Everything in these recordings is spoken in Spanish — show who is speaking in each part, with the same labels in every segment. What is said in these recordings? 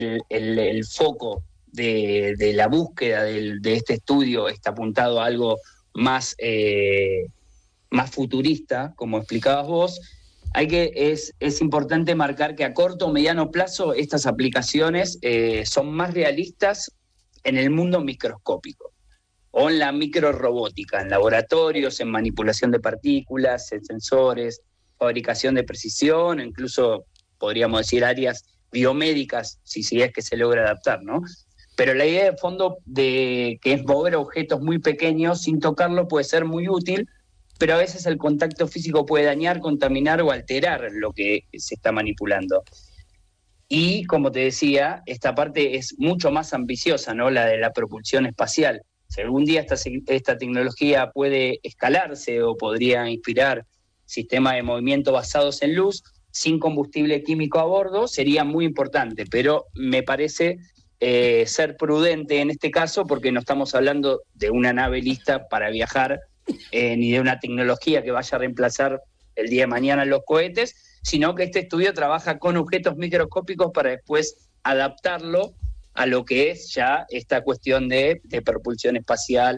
Speaker 1: el foco de la búsqueda de este estudio está apuntado a algo más futurista, como explicabas vos, es importante marcar que a corto o mediano plazo estas aplicaciones son más realistas en el mundo microscópico o en la microrobótica, en laboratorios, en manipulación de partículas, en sensores, fabricación de precisión, o incluso podríamos decir áreas biomédicas, si es que se logra adaptar, ¿no? Pero la idea de fondo que es mover objetos muy pequeños sin tocarlo puede ser muy útil, pero a veces el contacto físico puede dañar, contaminar o alterar lo que se está manipulando. Y, como te decía, esta parte es mucho más ambiciosa, ¿no? La de la propulsión espacial. Si algún día esta tecnología puede escalarse o podría inspirar sistemas de movimiento basados en luz, sin combustible químico a bordo, sería muy importante, pero me parece ser prudente en este caso porque no estamos hablando de una nave lista para viajar, ni de una tecnología que vaya a reemplazar el día de mañana los cohetes, sino que este estudio trabaja con objetos microscópicos para después adaptarlo a lo que es ya esta cuestión de propulsión espacial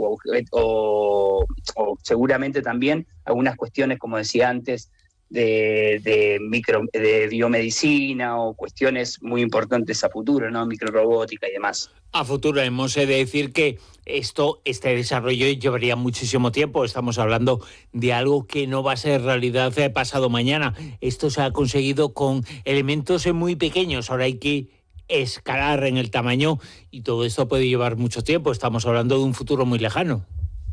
Speaker 1: o seguramente también algunas cuestiones, como decía antes, de biomedicina o cuestiones muy importantes a futuro, ¿no? Microrobótica y demás.
Speaker 2: A futuro hemos de decir que este desarrollo llevaría muchísimo tiempo. Estamos hablando de algo que no va a ser realidad pasado mañana. Esto se ha conseguido con elementos muy pequeños. Ahora hay que escalar en el tamaño y todo esto puede llevar mucho tiempo. Estamos hablando de un futuro muy lejano.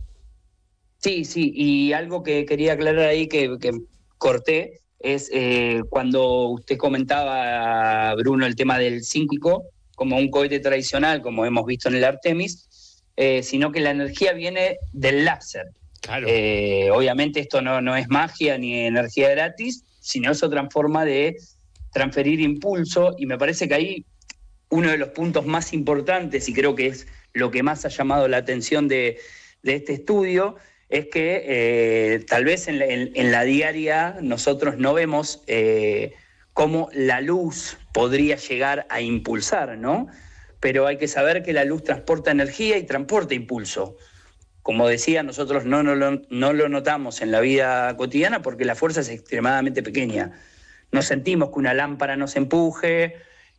Speaker 1: Sí, y algo que quería aclarar ahí que corté es cuando usted comentaba, Bruno, el tema del sínclico como un cohete tradicional, como hemos visto en el Artemis, sino que la energía viene del láser.
Speaker 2: Claro.
Speaker 1: Obviamente esto no es magia ni energía gratis, sino es otra forma de transferir impulso, y me parece que ahí uno de los puntos más importantes, y creo que es lo que más ha llamado la atención de este estudio, es que tal vez en la diaria nosotros no vemos cómo la luz podría llegar a impulsar, ¿no? Pero hay que saber que la luz transporta energía y transporta impulso. Como decía, nosotros no lo notamos en la vida cotidiana porque la fuerza es extremadamente pequeña. No sentimos que una lámpara nos empuje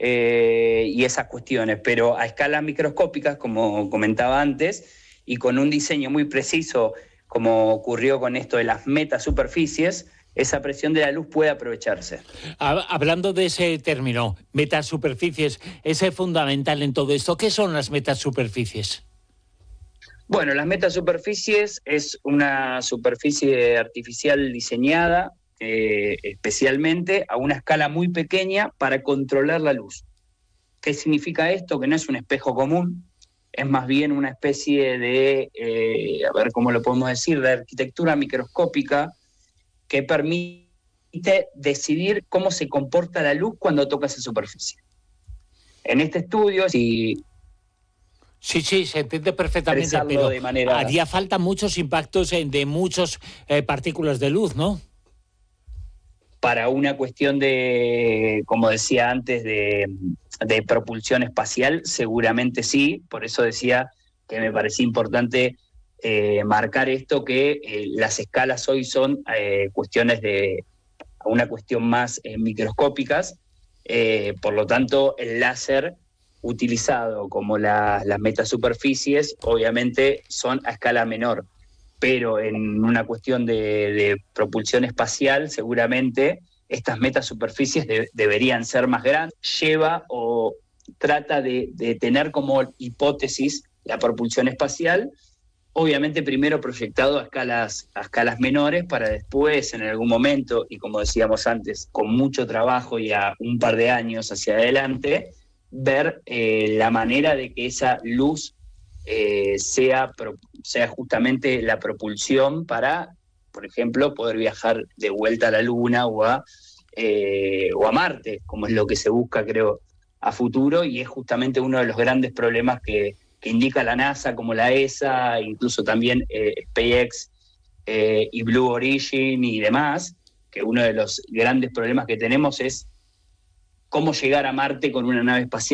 Speaker 1: y esas cuestiones, pero a escalas microscópicas, como comentaba antes, y con un diseño muy preciso, como ocurrió con esto de las metasuperficies, esa presión de la luz puede aprovecharse.
Speaker 2: Hablando de ese término, metasuperficies, ese es fundamental en todo esto. ¿Qué son las metasuperficies?
Speaker 1: Bueno, las metasuperficies es una superficie artificial diseñada especialmente a una escala muy pequeña para controlar la luz. ¿Qué significa esto? Que no es un espejo común, es más bien una especie de, a ver cómo lo podemos decir, de arquitectura microscópica que permite decidir cómo se comporta la luz cuando toca esa superficie. En este estudio, si...
Speaker 2: Sí, se entiende perfectamente, pero haría falta muchos impactos de muchas partículas de luz, ¿no?
Speaker 1: Para una cuestión de, como decía antes, de propulsión espacial, seguramente sí. Por eso decía que me parecía importante marcar esto, que las escalas hoy son cuestiones de una cuestión más microscópicas. Por lo tanto, el láser utilizado como las metasuperficies, obviamente son a escala menor. Pero en una cuestión de propulsión espacial, seguramente estas metasuperficies deberían ser más grandes. Lleva o trata de tener como hipótesis la propulsión espacial, obviamente primero proyectado a escalas menores, para después, en algún momento, y como decíamos antes, con mucho trabajo y a un par de años hacia adelante, ver la manera de que esa luz sea justamente la propulsión para, por ejemplo, poder viajar de vuelta a la Luna o a Marte, como es lo que se busca, creo, a futuro, y es justamente uno de los grandes problemas que indica la NASA, como la ESA, incluso también SpaceX y Blue Origin y demás, que uno de los grandes problemas que tenemos es cómo llegar a Marte con una nave espacial.